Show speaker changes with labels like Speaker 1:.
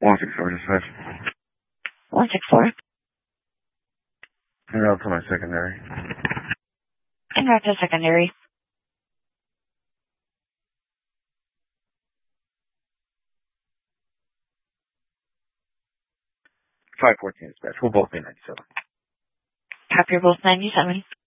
Speaker 1: 164 dispatch.
Speaker 2: 164.
Speaker 1: And out to my secondary.
Speaker 2: En route to secondary.
Speaker 1: 514 dispatch. We'll both be 97.
Speaker 2: Copy, both 97.